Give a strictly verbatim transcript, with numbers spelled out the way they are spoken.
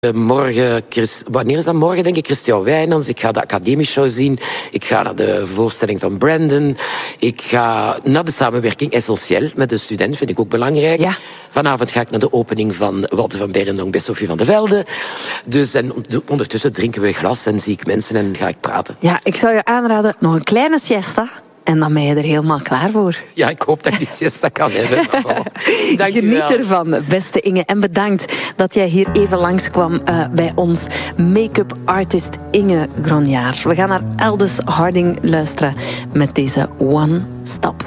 Morgen, Chris, wanneer is dat? Morgen denk ik Christian Wijnands. Ik ga de Academieshow zien. Ik ga naar de voorstelling van Brandon. Ik ga naar de samenwerking Essentieel met de student, vind ik ook belangrijk. Ja. Vanavond ga ik naar de opening van Walter van Beirendonck bij Sophie van de Velde. Dus en ondertussen drinken we een glas en zie ik mensen en ga ik praten. Ja, ik zou je aanraden, nog een kleine siesta. En dan ben je er helemaal klaar voor. Ja, ik hoop dat ik die siesta kan hebben. Dank Geniet wel. ervan, beste Inge. En bedankt dat jij hier even langskwam uh, bij ons. Make-up artist Inge Gronjaar. We gaan naar Aldous Harding luisteren met deze One Stop.